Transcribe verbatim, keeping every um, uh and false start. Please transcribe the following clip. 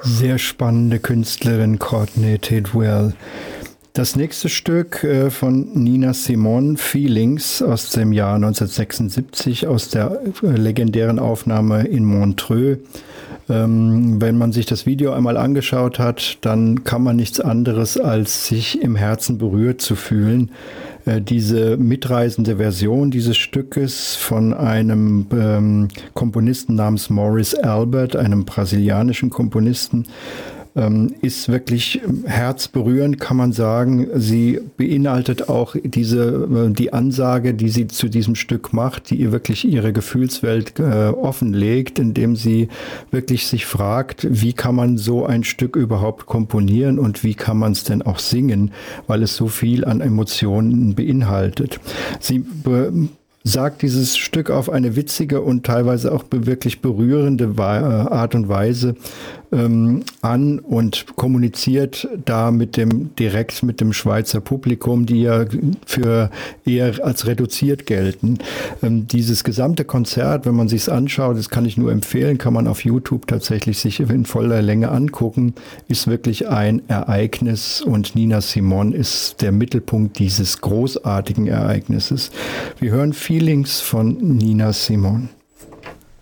Sehr spannende Künstlerin, Courtney Tidwell. Das nächste Stück äh, von Nina Simone, Feelings, aus dem Jahr neunzehnhundertsechsundsiebzig, aus der äh, legendären Aufnahme in Montreux. Ähm, wenn man sich das Video einmal angeschaut hat, dann kann man nichts anderes als sich im Herzen berührt zu fühlen. Äh, diese mitreißende Version dieses Stückes von einem ähm, Komponisten namens Maurice Albert, einem brasilianischen Komponisten, ähm, ist wirklich herzberührend, kann man sagen. Sie beinhaltet auch diese, äh, die Ansage, die sie zu diesem Stück macht, die ihr wirklich ihre Gefühlswelt äh, offenlegt, indem sie wirklich sich fragt, wie kann man so ein Stück überhaupt komponieren und wie kann man es denn auch singen, weil es so viel an Emotionen beinhaltet. Sie be sagt dieses Stück auf eine witzige und teilweise auch wirklich berührende Art und Weise ähm, an und kommuniziert da mit dem direkt mit dem Schweizer Publikum, die ja für eher als reduziert gelten. Ähm, dieses gesamte Konzert, wenn man sich es anschaut, das kann ich nur empfehlen, kann man auf YouTube tatsächlich sich in voller Länge angucken, ist wirklich ein Ereignis und Nina Simone ist der Mittelpunkt dieses großartigen Ereignisses. Wir hören Feelings von Nina Simone.